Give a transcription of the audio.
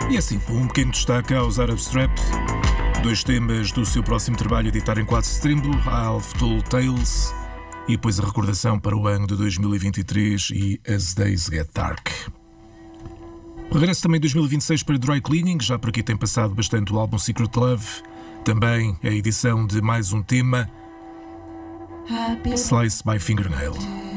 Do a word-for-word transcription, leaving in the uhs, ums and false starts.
E assim, um pequeno destaque aos Arab Strap, dois temas do seu próximo trabalho editado em quatro de setembro, Half Told Tales, e depois a recordação para o ano de dois mil e vinte e três e As Days Get Dark. Regresso também em dois mil e vinte e seis para Dry Cleaning, já por aqui tem passado bastante o álbum Secret Love, também a edição de mais um tema, Slice by Fingernail.